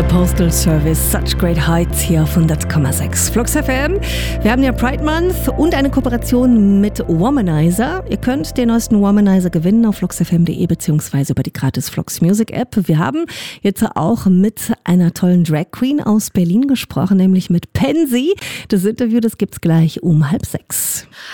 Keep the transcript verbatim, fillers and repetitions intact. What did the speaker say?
The Postal Service, Such Great Heights hier auf hundert Komma sechs Flux F M. Wir haben ja Pride Month und eine Kooperation mit Womanizer. Ihr könnt den neuesten Womanizer gewinnen auf flux f m punkt d e beziehungsweise über die gratis Flux Music App. Wir haben jetzt auch mit einer tollen Drag Queen aus Berlin gesprochen, nämlich mit Pansy. Das Interview, das gibt's gleich um halb sechs.